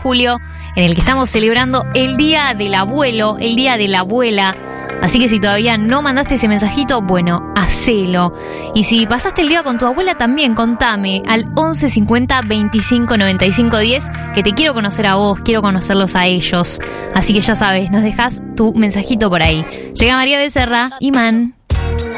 julio, en el que estamos celebrando el Día del Abuelo, el Día de la Abuela. Así que si todavía no mandaste ese mensajito, bueno, hacelo. Y si pasaste el día con tu abuela, también contame al 11 50 25 95 10, que te quiero conocer a vos, quiero conocerlos a ellos. Así que ya sabes, nos dejás tu mensajito por ahí. Llega María Becerra, Imán.